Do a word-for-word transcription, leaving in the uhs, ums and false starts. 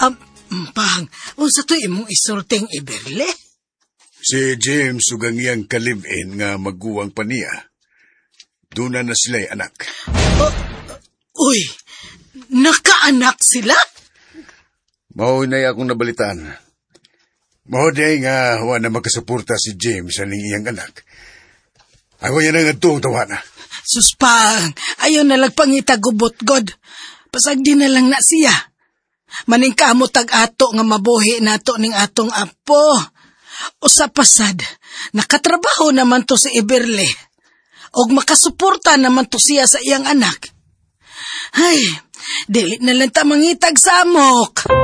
Um, pang, unsa to imong isulting Iberle? Si James sugang iyang kalibin nga maguwang pa niya. Duna na sila'y anak. Uh, uy, nakaanak sila? Mao na akong nabalitaan. Mao day nga wa na makasuporta si James sa ning iyang anak. Ayaw yan ang atong tawana. Suspang, ayaw na lagpangitagubot, God. Pasagdi na lang na siya. Maning kamo tag-ato nga mabuhi nato ning atong apo. O sa pasad, nakatrabaho naman to si Iberle. Og makasuporta naman to siya sa iyang anak. Ay, dili na lang ta mangitag sa amok.